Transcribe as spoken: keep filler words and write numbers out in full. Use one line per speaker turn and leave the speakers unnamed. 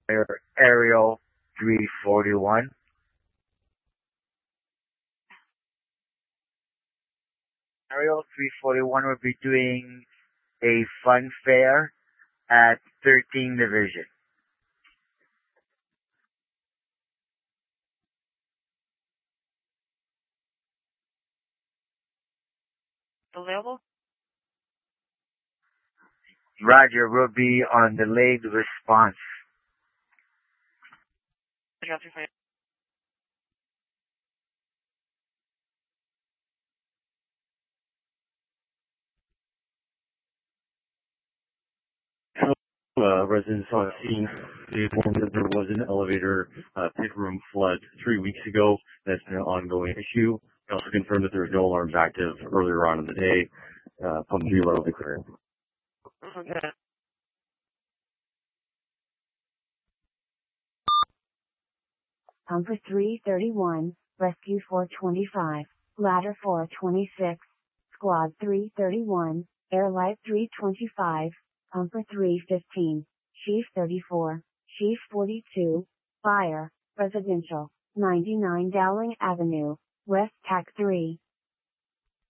Air- Aerial three forty-one. Aerial three forty-one will be doing a fun fair at thirteen Division.
Available?
Roger will be on delayed response.
Uh, residents on scene, they informed that there was an elevator uh, pit room flood three weeks ago. That's been an ongoing issue. They also confirmed that there was no alarms active earlier on in the day. Uh, pump three level declared.
Okay.
Pumper three thirty-one, Rescue four twenty-five, Ladder four twenty-six, Squad three thirty-one, Airlight three twenty-five, Pumper three fifteen, Chief thirty-four, Chief forty-two, Fire, Residential, ninety-nine Dowling Avenue, West Tac three.